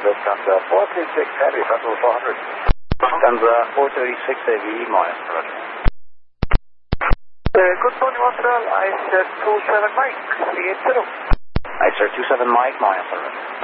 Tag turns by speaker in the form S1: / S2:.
S1: Lufthansa 436 Heavy, Festival 400. Lufthansa 436 Heavy, miles per roger.
S2: Good morning, Montreal. I said 27 Mike, 380.
S1: I sir, 27 Mike, miles per roger.